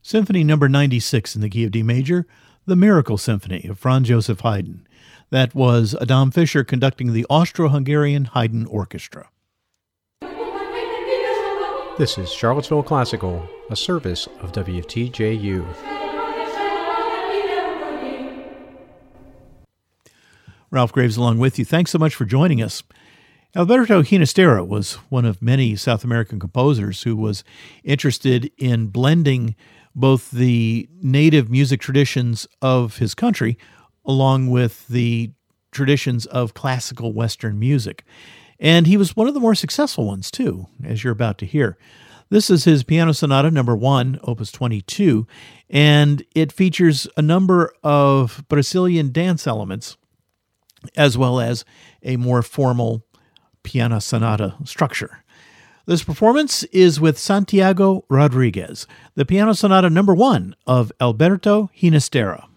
Symphony number 96 in the key of D major, The Miracle Symphony of Franz Joseph Haydn. That was Adam Fischer conducting the Austro-Hungarian Haydn Orchestra. This is Charlottesville Classical, a service of WTJU. Ralph Graves along with you. Thanks so much for joining us. Alberto Ginastera was one of many South American composers who was interested in blending both the native music traditions of his country along with the traditions of classical Western music. And he was one of the more successful ones, too, as you're about to hear. This is his Piano Sonata number 1, opus 22, and it features a number of Brazilian dance elements, as well as a more formal piano sonata structure. This performance is with Santiago Rodriguez, the Piano Sonata number 1 of Alberto Ginastera.